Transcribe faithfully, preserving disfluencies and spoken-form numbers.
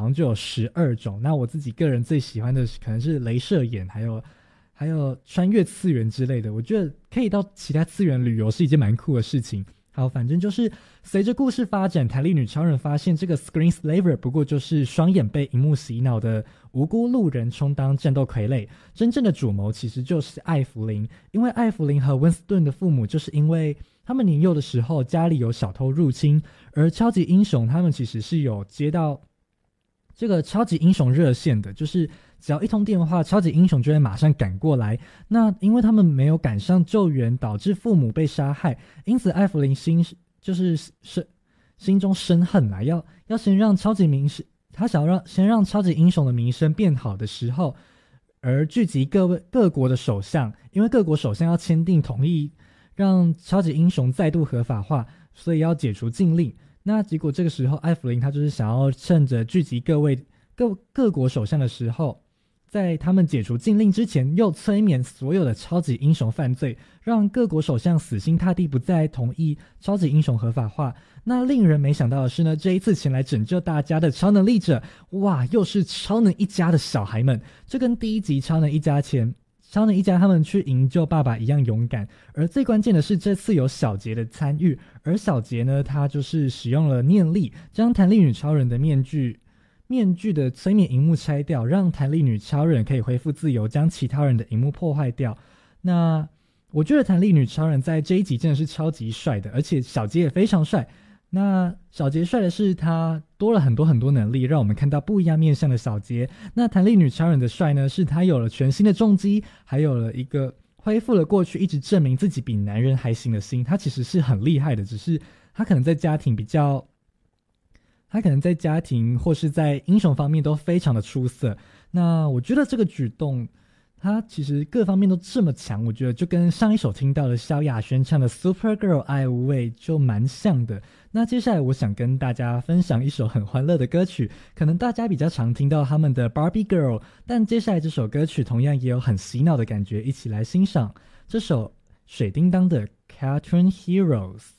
像就有十二种。那我自己个人最喜欢的可能是雷射眼，还有还有穿越次元之类的。我觉得可以到其他次元旅游是一件蛮酷的事情。好，反正就是随着故事发展，弹力女超人发现这个 Screen Slaver 不过就是双眼被荧幕洗脑的无辜路人充当战斗傀儡，真正的主谋其实就是艾弗琳。因为艾弗琳和温斯顿的父母就是因为他们年幼的时候家里有小偷入侵，而超级英雄他们其实是有接到这个超级英雄热线的，就是只要一通电话，超级英雄就会马上赶过来。那因为他们没有赶上救援，导致父母被杀害，因此艾弗琳心就是是心中生恨啊，要要先让超级名声，他想要让先让超级英雄的名声变好的时候，而聚集各位各国的首相，因为各国首相要签订同意，让超级英雄再度合法化，所以要解除禁令。那结果这个时候，艾弗琳他就是想要趁着聚集各位各各国首相的时候，在他们解除禁令之前，又催眠所有的超级英雄犯罪，让各国首相死心塌地不再同意超级英雄合法化。那令人没想到的是呢，这一次前来拯救大家的超能力者，哇，又是超能一家的小孩们，这跟第一集超能一家前超能一家他们去营救爸爸一样勇敢。而最关键的是，这次有小杰的参与，而小杰呢，他就是使用了念力，将弹力女超人的面具面具的催眠荧幕拆掉，让弹力女超人可以恢复自由，将其他人的荧幕破坏掉。那我觉得弹力女超人在这一集真的是超级帅的，而且小杰也非常帅。那小杰帅的是他多了很多很多能力，让我们看到不一样面向的小杰。那弹力女超人的帅呢，是他有了全新的重击，还有了一个恢复了过去一直证明自己比男人还行的心。他其实是很厉害的，只是他可能在家庭比较他可能在家庭或是在英雄方面都非常的出色。那我觉得这个举动他其实各方面都这么强，我觉得就跟上一首听到的萧亚轩唱的 Supergirl 爱无畏就蛮像的。那接下来我想跟大家分享一首很欢乐的歌曲，可能大家比较常听到他们的 Barbie Girl， 但接下来这首歌曲同样也有很洗脑的感觉，一起来欣赏这首水叮当的 Cartoon Heroes。